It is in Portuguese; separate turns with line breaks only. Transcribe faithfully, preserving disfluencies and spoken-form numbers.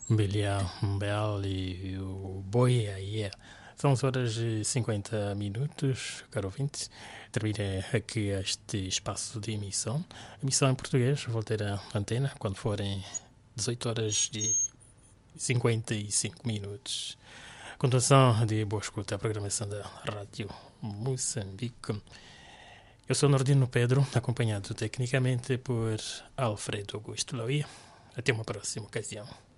Bilhão, Bel e o Boi aí. São as horas e cinquenta minutos, caro ouvinte. Termina aqui este espaço de emissão. Emissão em português, vou ter a antena quando forem dezoito horas e cinquenta e cinco minutos. Continuação de boa escuta à programação da Rádio Moçambique. Eu sou Nordino Pedro, acompanhado tecnicamente por Alfredo Augusto Loia. Até uma próxima ocasião.